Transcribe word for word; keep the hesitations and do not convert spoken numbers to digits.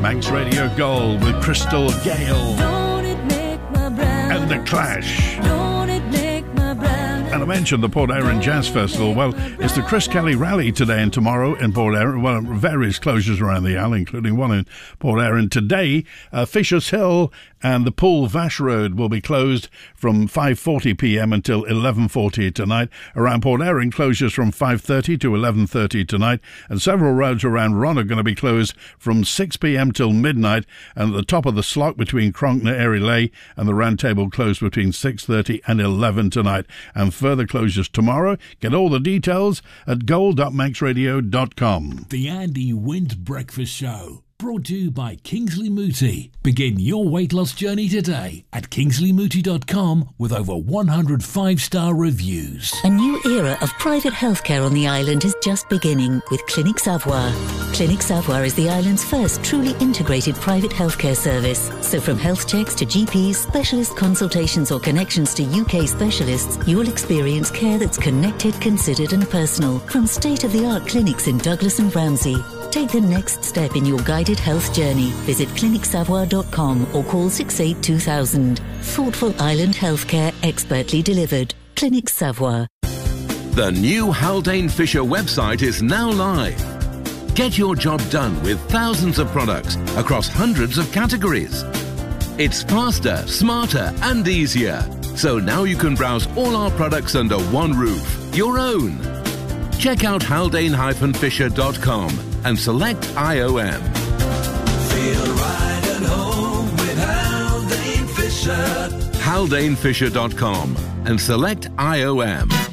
Manx Radio Gold with Crystal Gale and The Clash. And I mentioned the Port Erin Jazz Festival. Well, it's the Chris Kelly Rally today and tomorrow in Port Erin. Well, various closures around the island, including one in Port Erin. Today, uh, Fisher's Hill and the Poole Vash Road will be closed from five forty p.m. until eleven forty tonight. Around Port Erin, closures from five thirty to eleven thirty tonight. And several roads around Ron are going to be closed from six p.m. till midnight. And at the top of the Slock between Cronkna, Airy Lay and the Round Table closed between six thirty and eleven tonight. And further closures tomorrow. Get all the details at gold dot manx radio dot com. The Andy Wint Breakfast Show, brought to you by Kingsley Mooti. Begin your weight loss journey today at kingsley mooti dot com with over one hundred five-star reviews. A new era of private healthcare on the island is just beginning with Clinic Savoir. Clinic Savoir is the island's first truly integrated private healthcare service. So from health checks to G Ps, specialist consultations or connections to U K specialists, you'll experience care that's connected, considered and personal. From state-of-the-art clinics in Douglas and Ramsey. Take the next step in your guided health journey. Visit clinic savoir dot com or call six eight two thousand. Thoughtful island healthcare expertly delivered. Clinic Savoir. The new Haldane Fisher website is now live. Get your job done with thousands of products across hundreds of categories. It's faster, smarter and easier. So now you can browse all our products under one roof, your own. Check out haldane dash fisher dot com and select I O M. Feel right at home with Haldane Fisher. haldane fisher dot com and select I O M.